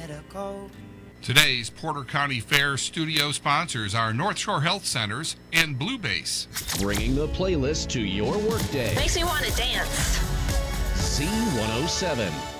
medical. Today's Porter County Fair studio sponsors are North Shore Health Centers and Blue Base. Bringing the playlist to your workday. Makes me want to dance. Z107.